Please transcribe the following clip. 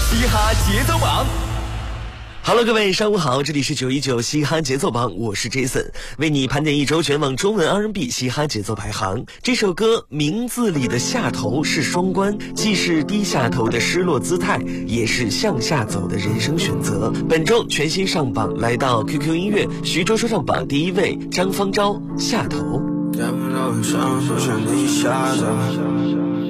嘻哈节奏榜。 Hello， 各位上午好，这里是919嘻哈节奏榜，我是 Jason， 为你盘点一周全网中文 R&B 嘻哈节奏排行。这首歌名字里的下头是双关，既是低下头的失落姿态，也是向下走的人生选择。本周全新上榜，来到 QQ 音乐徐州说唱榜第1位，张方昭下头。 看不到上，就像低下头。